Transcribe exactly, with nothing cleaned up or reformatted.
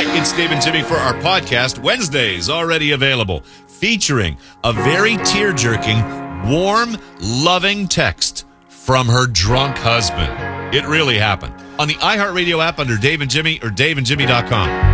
Hi, it's Dave and Jimmy for our podcast, Wednesdays, already available, featuring a very tear-jerking, warm, loving text from her drunk husband. It really happened. On the iHeartRadio app under Dave and Jimmy or dave and jimmy dot com.